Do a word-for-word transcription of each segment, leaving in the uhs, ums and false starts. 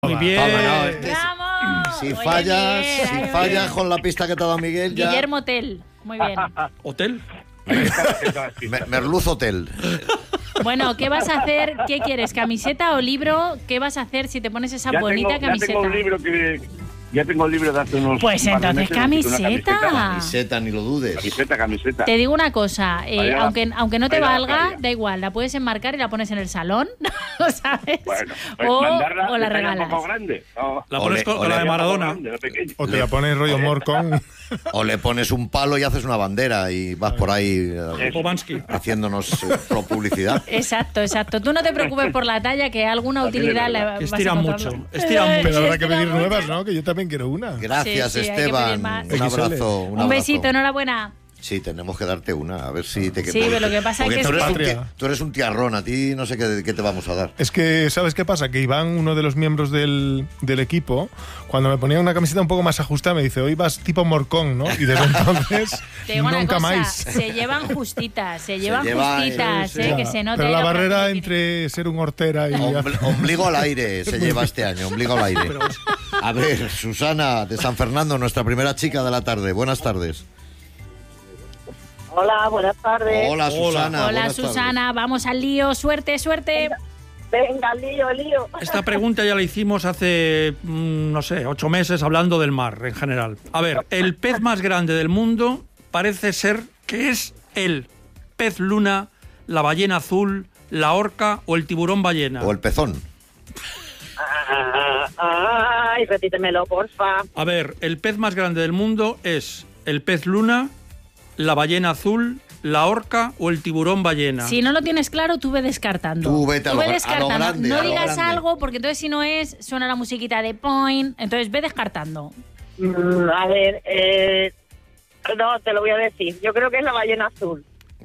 Muy bien. Toma, no, este es- ¡Vamos! Si Oye, fallas, bien, si bien. fallas con la pista que te ha dado Miguel, ya. Guillermo Tell. Muy bien. ¿Hotel? Me- Merluz Hotel. Bueno, ¿qué vas a hacer? ¿Qué quieres? ¿Camiseta o libro? ¿Qué vas a hacer si te pones esa Ya bonita tengo, ya camiseta? tengo un libro que ya tengo un libro de hace unos Pues par de entonces meses, necesito una camiseta. Camiseta, ni lo dudes. Camiseta, camiseta. Te digo una cosa, eh, Vaya la- aunque, aunque no te vaya la valga, playa. da igual, la puedes enmarcar y la pones en el salón, ¿sabes? Bueno, pues o, mandarla o la de talla un regalas. poco grande. No, La pones Ole, con, con ole. la de un poco Maradona. grande, no pequeña. O te la pones rollo morcón. O le pones un palo y haces una bandera y vas por ahí eh, Pomansky. haciéndonos eh, pro publicidad. Exacto, exacto. Tú no te preocupes por la talla, que alguna También es utilidad le verdad. vas a Estiran encontrar. mucho, estiran mucho. Pero habrá que Estira pedir mucho. nuevas, ¿no? Que yo también quiero una. Gracias, Sí, sí, hay que Esteban. pedir más. Un abrazo. Un, Un abrazo. besito, enhorabuena. Sí, tenemos que darte una, a ver si te Sí, pero lo que pasa Porque que tú es eres, que- un ti- tú eres un tiarrón, a ti no sé qué, qué te vamos a dar. Es que, ¿sabes qué pasa? Que Iván, uno de los miembros del, del equipo, cuando me ponía una camiseta un poco más ajustada, me dice, hoy vas tipo morcón, ¿no? Y desde entonces, Te digo una nunca cosa, más. se llevan justitas, se llevan lleva, justitas, sí, eh, sí. que se note. Pero la ahí barrera operación que tiene. entre ser un hortera y... Ombl- ombligo al aire se lleva este año, ombligo al aire. A ver, Susana de San Fernando, nuestra primera chica de la tarde. Buenas tardes. Hola, buenas tardes. Hola, Susana. Hola, buenas tardes. Susana, vamos al lío, suerte, suerte. Venga, lío, lío. Esta pregunta ya la hicimos hace, mm, no sé, ocho meses hablando del mar en general. A ver, el pez más grande del mundo parece ser que es el pez luna, la ballena azul, la orca o el tiburón ballena. O el pezón. Ah, ay, repítemelo, porfa. A ver, el pez más grande del mundo es el pez luna, la ballena azul, la orca o el tiburón ballena. Si no lo tienes claro, tú ve descartando. Tú vete a lo- ve a lo descartando. grande, no a lo digas grande. algo, porque entonces si no es, suena la musiquita de point. Entonces ve descartando. Mm, a ver, eh, no, te lo voy a decir. Yo creo que es la ballena azul.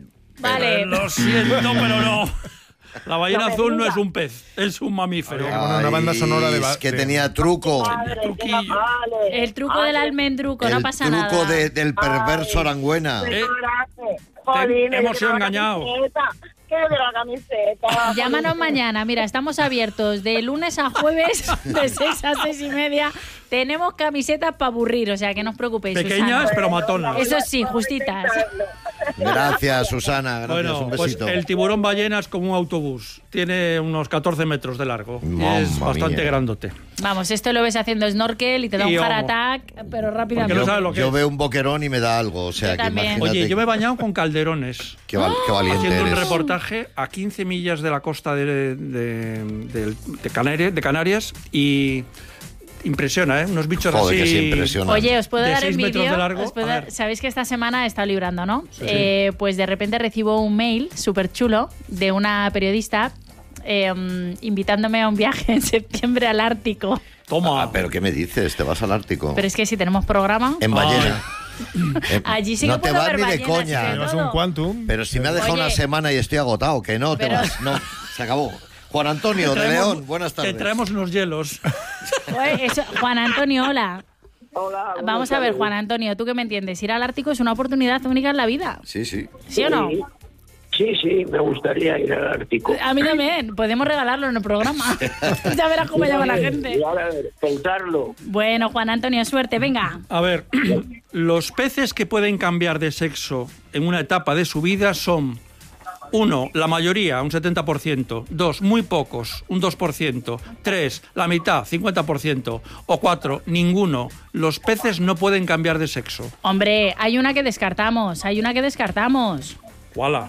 Vale. Eh, lo siento, pero no. La ballena No me azul no digas. es un pez, es un mamífero. Habría que poner una banda sonora de ba- Es que de- tenía truco. Madre, qué truquillo. vale. El truco Ay, del almendruco, no El pasa truco nada. de- del perverso Ay. Arangüena. qué Eh, coraje. Jolín, te hemos yo sido quiero la engañado. camiseta. Quiero de la camiseta. Llámanos mañana, mira, estamos abiertos de lunes a jueves, de seis a seis y media. Tenemos camisetas para aburrir, o sea que no os preocupéis. Pequeñas, Susana. pero matonas. Eso sí, justitas. Gracias, Susana. Gracias, Bueno, un pues besito. el tiburón ballena es como un autobús. Tiene unos catorce metros de largo. Y Mamma es bastante mía. grandote. Vamos, esto lo ves haciendo snorkel y te da Y un heart ojo. attack, pero Porque rápidamente. no sabes lo que Yo es. veo un boquerón y me da algo. O sea, Yo que también. imagínate. Oye, yo me he bañado con calderones. Qué, val- qué valiente Haciendo un eres. reportaje a quince millas de la costa de, de, de- de Canarias, de Canarias y impresiona, ¿eh? Unos bichos Joder, así. que sí impresiona. Oye, os puedo de dar seis metros envidia. de largo. Os puedo A dar- ver. Sabéis que esta semana he estado librando, ¿no? Eh, pues de repente recibo un mail súper chulo de una periodista eh, invitándome a un viaje en septiembre al Ártico. Toma. Ah, pero ¿qué me dices? ¿Te vas al Ártico? Pero es que si tenemos programa, En ballena. En- allí sí no que te puedo vas ver ni de ballenas y coña. de Llevas todo. un quantum. Pero si me ha dejado Oye. una semana y estoy agotado, que no te Pero- vas. No, se acabó. Juan Antonio Te de traemos- León, buenas tardes. Te traemos unos hielos. Joder, eso- Juan Antonio, hola. Hola, buenas Vamos a ver, tardes. Juan Antonio, ¿tú qué me entiendes? Ir al Ártico es una oportunidad única en la vida, Sí, sí. ¿sí o no? Sí, sí, me gustaría ir al Ártico. A mí también, podemos regalarlo en el programa. Ya verás cómo llama la gente. Y ahora, pensarlo. Bueno, Juan Antonio, suerte, venga. A ver, los peces que pueden cambiar de sexo en una etapa de su vida son: uno, la mayoría, un setenta por ciento; dos, muy pocos, un dos por ciento; tres, la mitad, cincuenta por ciento; o cuatro, ninguno. Los peces no pueden cambiar de sexo. Hombre, hay una que descartamos, hay una que descartamos. ¡Wala!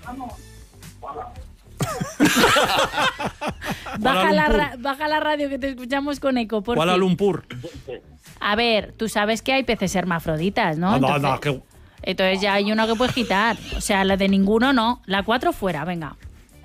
Baja la, Lumpur. ra- baja la radio que te escuchamos con eco, por Kuala fin. Lumpur. A ver, tú sabes que hay peces hermafroditas, ¿no? Ah, no, Entonces, no, que- entonces ya hay una que puedes quitar. O sea, la de ninguno no. La cuatro fuera, venga.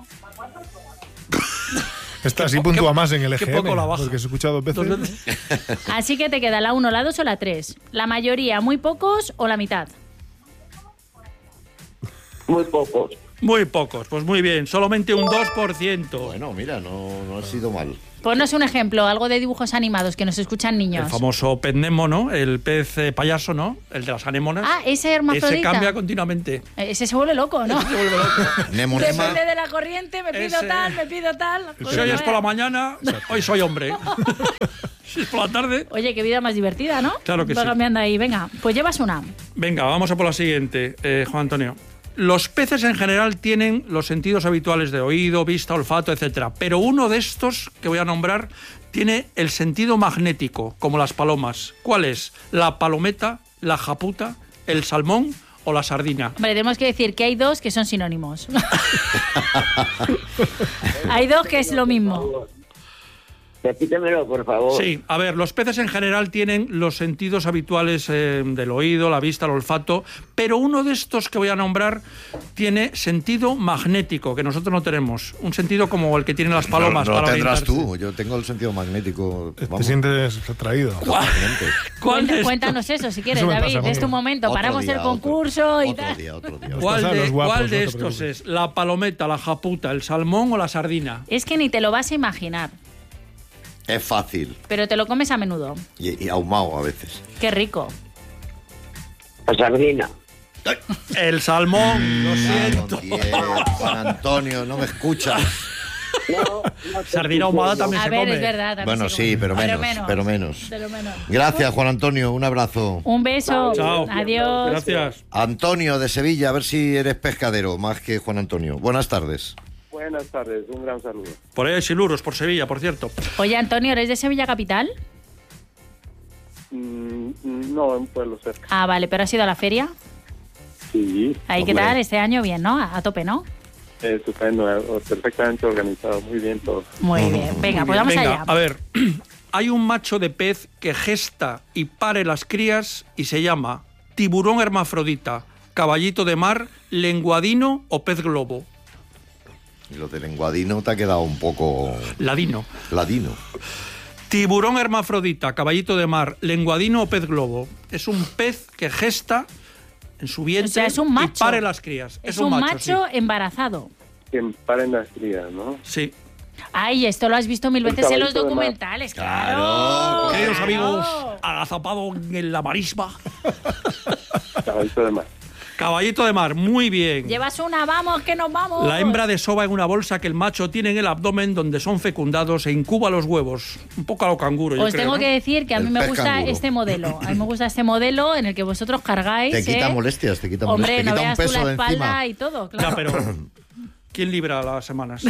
Esta sí puntúa más en el qué E G M, poco la baja. porque se escucha dos veces. Dos veces. Así que te queda la uno, la dos o la tres. La mayoría, muy pocos o la mitad. Muy pocos. Muy pocos, pues muy bien, solamente un dos por ciento. Bueno, mira, no, no ha sido mal. Ponnos un ejemplo, algo de dibujos animados que nos escuchan niños. El famoso pez Nemo, ¿no? El pez eh, payaso, ¿no? El de las anémonas. Ah, ese hermafrodita. Ese cambia continuamente. Ese se vuelve loco, ¿no? Se vuelve loco. Nemo, Nema. Depende de la corriente, me pido Ese- tal, me pido tal. Si hoy es por la mañana, hoy soy hombre. Si es por la tarde... Oye, qué vida más divertida, ¿no? Claro que Va sí. cambiando ahí, venga, pues llevas una. Venga, vamos a por la siguiente, eh, Juan Antonio. Los peces en general tienen los sentidos habituales de oído, vista, olfato, etcétera. Pero uno de estos que voy a nombrar tiene el sentido magnético, como las palomas. ¿Cuál es? ¿La palometa, la japuta, el salmón o la sardina? Hombre, tenemos que decir que hay dos que son sinónimos. Hay dos que es lo mismo. Repítemelo, por favor. Sí, a ver, los peces en general tienen los sentidos habituales eh, del oído, la vista, el olfato, pero uno de estos que voy a nombrar tiene sentido magnético, que nosotros no tenemos. Un sentido como el que tienen las palomas. No, no lo para tendrás orientarse. tú. Yo tengo el sentido magnético. Te Vamos, sientes atraído. totalmente. ¿Cuál de Cuenta- estos? Cuéntanos eso, si quieres, Eso me pasa David, a mí. es tu momento. Otro Paramos día, el otro- concurso y otro tal. día, otro día. ¿Cuál Pasa a de, los guapos, cuál no de te estos preocupes. es? ¿La palometa, la japuta, el salmón o la sardina? Es que ni te lo vas a imaginar, Es fácil. pero te lo comes a menudo. Y, y ahumado a veces. Qué rico. La sardina. El salmón, lo Cago siento. en diez, Juan Antonio, no me escuchas. No, no te Sardina escucho ahumada yo. también A se ver, come. es verdad. también Bueno, se sí, come. pero menos, pero menos. Pero menos. Gracias, Juan Antonio. Un abrazo. Un beso. Chao. Adiós. Gracias. Antonio de Sevilla, a ver si eres pescadero, más que Juan Antonio. Buenas tardes. Buenas tardes, un gran saludo. Por ahí hay siluros, por Sevilla, por cierto. Oye, Antonio, ¿eres de Sevilla Capital? Mm, no, en pueblo cerca. Ah, vale, pero has ido a la feria. Sí, Ahí, ¿qué Hombre. tal? Este año bien, ¿no? A, a tope, ¿no? estupendo, eh, perfectamente organizado, muy bien todo. Muy bien. Venga, pues vamos Venga, allá. a ver. Hay un macho de pez que gesta y pare las crías y se llama tiburón hermafrodita, caballito de mar, lenguadino o pez globo. Y lo de lenguadino te ha quedado un poco Ladino. ladino. Tiburón hermafrodita, caballito de mar, lenguadino o pez globo. Es un pez que gesta en su vientre O sea, es un macho. y pare las crías. Es, un macho, sí. embarazado. Que paren las crías, ¿no? Sí. Ay, esto lo has visto mil El veces en los caballito de mar. documentales, Claro. claro. Queridos claro. amigos, agazapado en la marisma. Caballito de mar. Caballito de mar, muy bien. Llevas una, vamos, que nos vamos. La hembra desova en una bolsa que el macho tiene en el abdomen donde son fecundados e incuba los huevos. Un poco a lo canguro, yo Os creo, tengo ¿no? que decir que a El mí me pez gusta canguro. este modelo. A mí me gusta este modelo en el que vosotros cargáis. Te quita ¿eh? molestias, te quita Hombre, molestias. no Te quita un veas tú peso la de espalda encima. y todo, Ya, claro. pero ¿quién libra las semanas?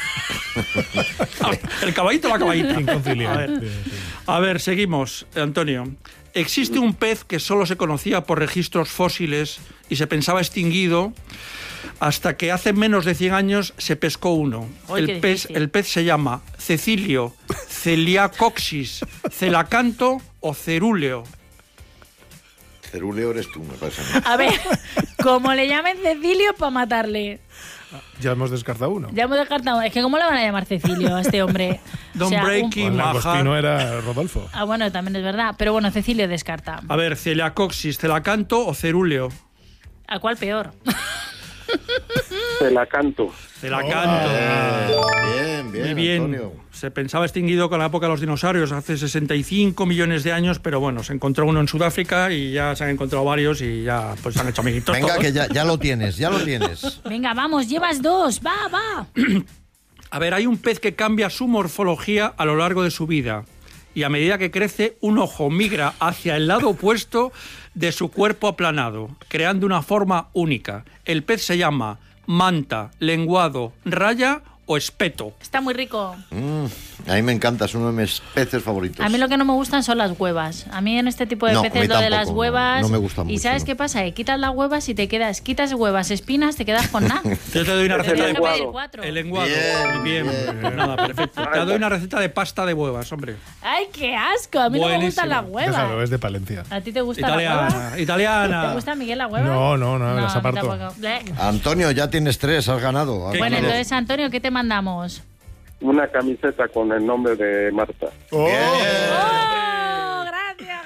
El caballito o la caballita. Inconciliable. A ver. Sí, sí. A ver, seguimos, Antonio. Existe un pez que solo se conocía por registros fósiles y se pensaba extinguido hasta que hace menos de cien años se pescó uno. Ay, qué El pez, difícil. el pez se llama Cecilio, Celiacoxis, Celacanto o Cerúleo. Cerúleo eres tú, me parece. a mí. A ver, como le llamen Cecilio para matarle. Ya hemos descartado uno. Ya hemos descartado. Es que ¿cómo le van a llamar Cecilio a este hombre? Don O sea, un- Breaking. Bueno, el Majar. agostino era Rodolfo. Ah, bueno, también es verdad. Pero bueno, Cecilio descarta. A ver, Celiacoxis, Celacanto o Cerúleo. ¿A cuál peor? Se la canto. Celacanto. Bien, bien, Muy bien. Antonio. Se pensaba extinguido con la época de los dinosaurios hace sesenta y cinco millones de años, pero bueno, se encontró uno en Sudáfrica y ya se han encontrado varios y ya pues se han hecho amiguitos. Venga, todos. que ya, ya lo tienes, ya lo tienes. Venga, vamos, llevas dos. Va, va. A ver, hay un pez que cambia su morfología a lo largo de su vida y a medida que crece, un ojo migra hacia el lado opuesto de su cuerpo aplanado, creando una forma única. El pez se llama manta, lenguado, raya o espeto. Está muy rico. Mm, a mí me encanta, es uno de mis peces favoritos. A mí lo que no me gustan son las huevas. A mí en este tipo de No, a mí peces lo de las tampoco, huevas. no me gusta ¿Y mucho, sabes no. qué pasa? Que quitas las huevas y te quedas, quitas huevas, espinas, te quedas con nada. Yo te doy una Te receta tienes de que pedir lenguado. cuatro. El lenguado. Bien, Muy bien. bien. Pues nada, perfecto. Te doy una receta de pasta de huevas, hombre. ¡Ay, qué asco! A mí no me Buenísimo. gustan las huevas. Déjalo, es de Palencia. ¿A ti te gusta la hueva? Italiana, italiana. ¿Te gusta, Miguel, la hueva? No, no, no, las a mí aparto. tampoco. Bleh. Antonio, ya tienes tres, has ganado. has ¿Qué Bueno, ganado. entonces, Antonio, ¿qué te mandamos? Una camiseta con el nombre de Marta. ¡Oh! Bien. ¡Oh! Gracias, gracias. Firmado.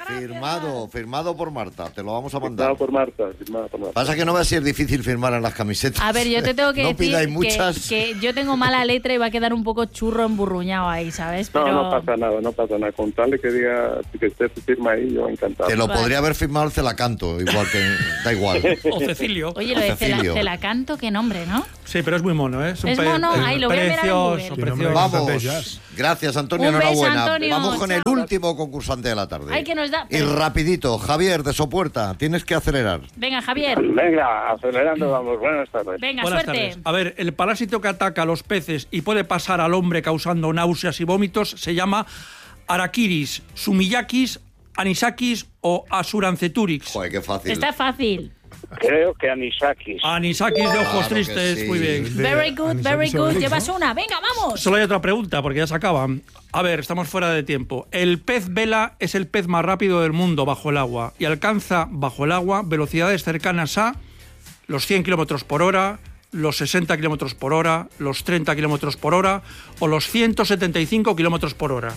Firmado, firmado por Marta. Te lo vamos a mandar. Firmado por Marta, firmado por Marta. Pasa que no va a ser difícil firmar en las camisetas. A ver, yo te tengo que no decir pidáis que, muchas. que yo tengo mala letra y va a quedar un poco churro emburruñado ahí, ¿sabes? No, Pero... no pasa nada, no pasa nada. Con tal de que diga que esté tu firma ahí, yo encantado. Te lo Vale. podría haber firmado el Celacanto, igual que... Da igual. O Cecilio. Oye, lo de Cela- Cecilio. Celacanto, qué nombre, ¿no? Sí, pero es muy mono, ¿eh? un Es pe- mono, pe- ahí lo voy a mirar en precioso, Google. Tiene nombre precioso. de- Vamos. jazz. Gracias, Antonio. Un beso, Enhorabuena. Antonio. Vamos con el Chao. último concursante de la tarde. Ay, que nos da... Y rapidito, Javier de Sopuerta, tienes que acelerar. Venga, Javier. Venga, acelerando, vamos. Buenas tardes. Venga, Buenas suerte. tardes. A ver, el parásito que ataca a los peces y puede pasar al hombre causando náuseas y vómitos se llama Arakiris, Sumiyakis, Anisakis o Asuranceturix. Joder, qué fácil. Está fácil. Creo que Anisakis. Anisakis de ojos Claro que tristes, sí. muy bien. De Very good, Anisakis very good. Obelix, Llevas ¿no? una. Venga, vamos. Solo hay otra pregunta, porque ya se acaban. A ver, estamos fuera de tiempo. El pez vela es el pez más rápido del mundo bajo el agua y alcanza bajo el agua velocidades cercanas a los cien kilómetros por hora, los sesenta kilómetros por hora, los treinta kilómetros por hora o los ciento setenta y cinco kilómetros por hora.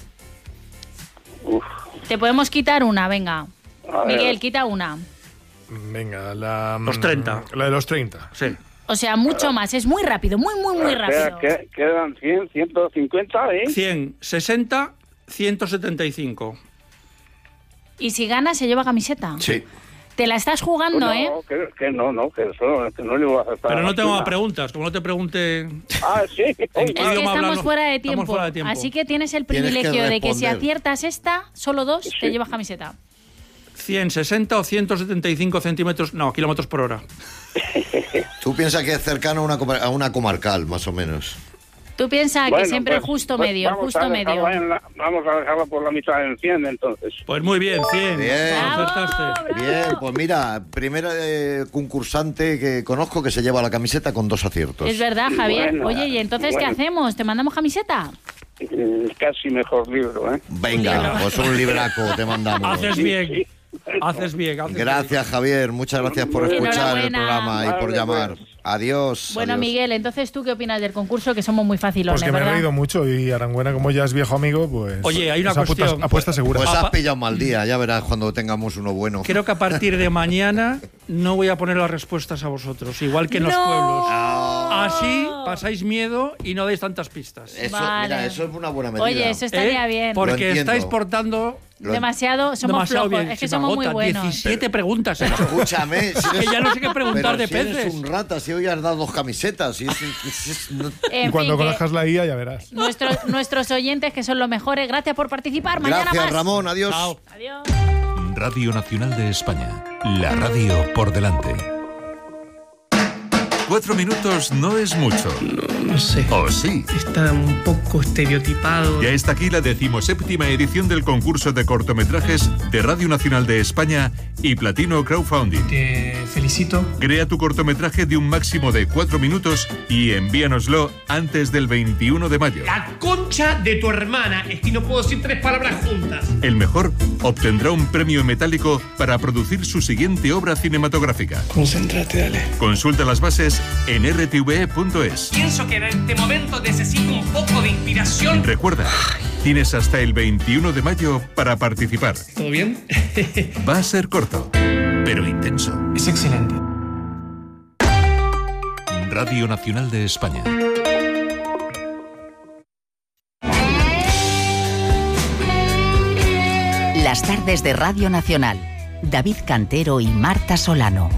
Te podemos quitar una, venga. A ver. Miguel, quita una. Venga, la... Los treinta. La de los treinta. Sí. O sea, mucho más. Es muy rápido, muy, muy, muy rápido. Que- quedan cien, ciento cincuenta, ¿eh? cien, sesenta, ciento setenta y cinco. Y si gana, se lleva camiseta. Sí. Te la estás jugando, no, ¿eh? que, que no, no, que eso, que no le voy a aceptar. Pero no tengo más más preguntas, como no te pregunte... Ah, sí. ¿En Es qué que idioma estamos hablamos? fuera de Estamos tiempo. fuera de tiempo. Así que tienes el Tienes que privilegio de que si responder. aciertas esta, solo dos, te Sí. llevas camiseta. cien, sesenta o ciento setenta y cinco centímetros... No, kilómetros por hora. Tú piensas que es cercano a una, comar- a una comarcal, más o menos. Tú piensas que Bueno, siempre pues, el justo pues medio, el vamos justo a medio. dejarla en la- vamos a dejarla por la mitad en cien, entonces. Pues muy bien, cien. Bien. Bravo, Acertaste. bravo. Bien, pues mira, primera eh, concursante que conozco que se lleva la camiseta con dos aciertos. Es verdad, Javier. Bueno, Oye, ¿y entonces bueno. qué hacemos? ¿Te mandamos camiseta? Mm, Casi mejor libro, ¿eh? Venga, pues un libraco te mandamos. Haces bien. Haces bien. haces bien. Gracias, Javier. Muchas gracias por escuchar el Enhorabuena. programa y por Vale, llamar. pues. Adiós. Bueno, adiós. Miguel, entonces tú qué opinas del concurso, que somos muy facilones, Pues que me he ¿verdad? reído mucho y Arangüena, como ya es viejo amigo, pues... Oye, hay una es apuesta, cuestión. apuesta segura. Pues Ah, has pa- pillado un mal día, ya verás cuando tengamos uno bueno. Creo que a partir de mañana no voy a poner las respuestas a vosotros, igual que en los ¡No! pueblos. Así pasáis miedo y no deis tantas pistas. Eso, Vale. mira, eso es una buena medida. Oye, eso estaría ¿Eh? bien. Porque Lo entiendo. estáis portando Lo- Demasiado, somos demasiado flojos. bien. Es que Se me somos muy agota. buenos. diecisiete preguntas he hecho. Escúchame. Si Que ya no sé qué preguntar pero de si eres peces. un rata, si hoy has dado dos camisetas. Y es- es- es- no- En Y cuando fin, que conozcas la I A ya verás. nuestros, nuestros oyentes, que son los mejores, gracias por participar. Mañana Gracias, más. Ramón. Adiós. Chao. Adiós. Radio Nacional de España. La radio por delante. Cuatro minutos no es mucho. No sé. ¿O sí? Está un poco estereotipado. Ya está aquí la decimoséptima edición del concurso de cortometrajes de Radio Nacional de España y Platino Crowdfunding. Te felicito. Crea tu cortometraje de un máximo de cuatro minutos y envíanoslo antes del veintiuno de mayo. La concha de tu hermana. Es que no puedo decir tres palabras juntas. El mejor obtendrá un premio metálico para producir su siguiente obra cinematográfica. Concéntrate, dale. Consulta las bases en r t v e punto es. Pienso que en este momento necesito un poco de inspiración. Recuerda, tienes hasta el veintiuno de mayo para participar. ¿Todo bien? Va a ser corto, pero intenso. Es excelente. Radio Nacional de España. Las tardes de Radio Nacional. David Cantero y Marta Solano.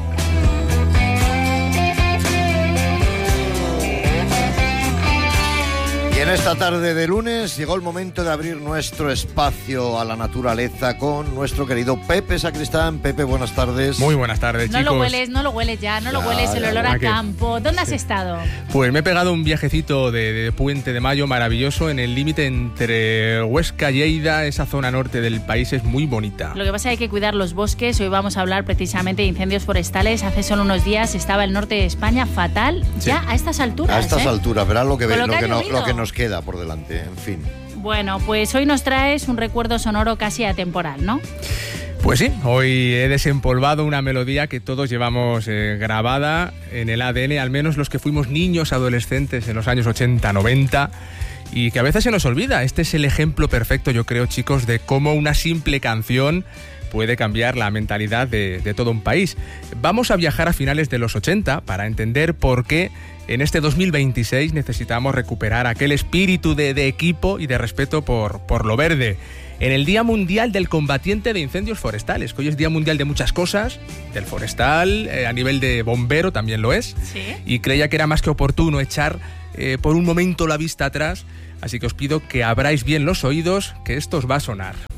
Y en esta tarde de lunes llegó el momento de abrir nuestro espacio a la naturaleza con nuestro querido Pepe Sacristán. Pepe, buenas tardes. Muy buenas tardes, No chicos. lo hueles, no lo hueles ya, no lo Ya, hueles, el ya, olor ya. a ¿A qué? campo. ¿Dónde has estado? Pues me he pegado un viajecito de, de Puente de Mayo maravilloso en el límite entre Huesca y Lleida. Esa zona norte del país es muy bonita. Lo que pasa es que hay que cuidar los bosques. Hoy vamos a hablar precisamente de incendios forestales. Hace solo unos días estaba el norte de España fatal, Sí. ya a estas alturas. A estas ¿eh? alturas, verás lo que, Con ve- lo lo que que, ha no- llovido. lo que nos queda por delante. En fin. Bueno, pues hoy nos traes un recuerdo sonoro casi atemporal, ¿no? Pues sí, hoy he desempolvado una melodía que todos llevamos eh, grabada en el A D N, al menos los que fuimos niños adolescentes en los años ochenta, noventa, y que a veces se nos olvida. Este es el ejemplo perfecto, yo creo, chicos, de cómo una simple canción puede cambiar la mentalidad de, de todo un país. Vamos a viajar a finales de los ochenta para entender por qué en este dos mil veintiséis necesitamos recuperar aquel espíritu de, de equipo y de respeto por, por lo verde. En el Día Mundial del Combatiente de Incendios Forestales, que hoy es Día Mundial de muchas cosas, del forestal, eh, a nivel de bombero también lo es, ¿Sí? y creía que era más que oportuno echar eh, por un momento la vista atrás, así que os pido que abráis bien los oídos, que esto os va a sonar.